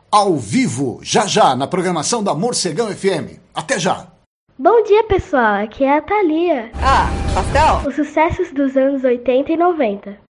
ao vivo, já, na programação da Morcegão FM. Até já! Bom dia, pessoal. Aqui é a Thalia. Ah, pastel? Os sucessos dos anos 80 e 90.